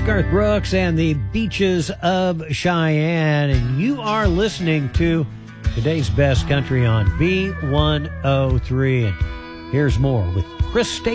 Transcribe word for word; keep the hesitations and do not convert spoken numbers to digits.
Garth Brooks and the Beaches of Cheyenne, and you are listening to today's best country on B one oh three. And here's more with Chris Stapleton.